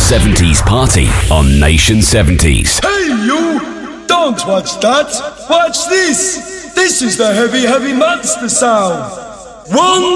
70s Party on Nation 70s. Hey you! Don't watch that! Watch this! This is the heavy, heavy monster sound! 1,